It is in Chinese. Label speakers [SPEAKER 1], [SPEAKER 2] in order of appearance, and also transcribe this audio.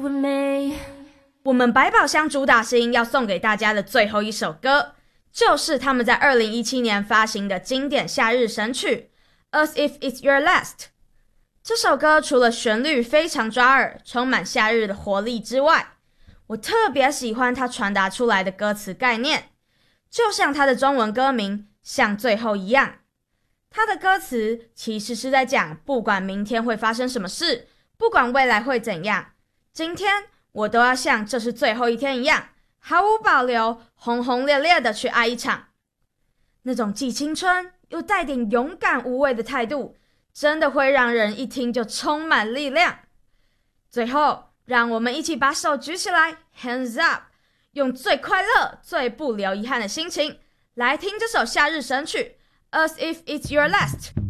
[SPEAKER 1] me。
[SPEAKER 2] 我们百宝箱主打星要送给大家的最后一首歌，就是他们在2017年发行的经典夏日神曲 As If It's Your Last。 这首歌除了旋律非常抓耳，充满夏日的活力之外，我特别喜欢它传达出来的歌词概念，就像它的中文歌名像最后一样。它的歌词其实是在讲，不管明天会发生什么事，不管未来会怎样，今天我都要像这是最后一天一样，毫无保留，轰轰烈烈的去爱一场。那种既青春又带点勇敢无畏的态度，真的会让人一听就充满力量。最后，让我们一起把手举起来 Hands up， 用最快乐最不留遗憾的心情来听这首夏日神曲 As If It's Your Last。